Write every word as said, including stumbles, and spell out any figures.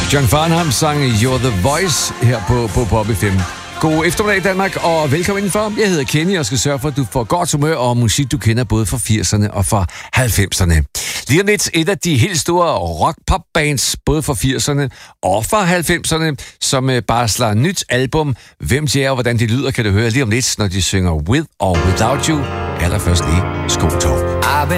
John Farnham sang You're the Voice her på, på Pop F M. God eftermiddag Danmark, og velkommen indenfor. Jeg hedder Kenny, og skal sørge for, at du får godt humør og musik, du kender både fra firserne og fra halvfemserne. Lige om lidt et af de helt store rock-pop-bands, både fra firserne og fra halvfemserne, som barsler nyt album. Hvem de er og hvordan de lyder, kan du høre lige om lidt, når de synger With or Without You. Allerførst lige Skotog.